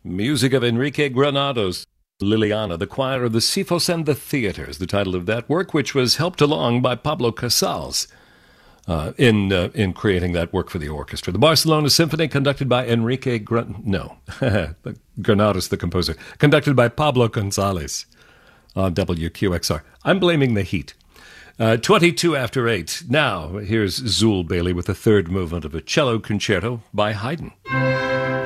Music of Enrique Granados. Liliana, the Choir of the Sifos and the Theaters, the title of that work, which was helped along by Pablo Casals in creating that work for the orchestra. The Barcelona Symphony, conducted by Granados, the composer, conducted by Pablo Gonzalez on WQXR. I'm blaming the heat. 22 after 8. Now, here's Zul Bailey with the third movement of a cello concerto by Haydn.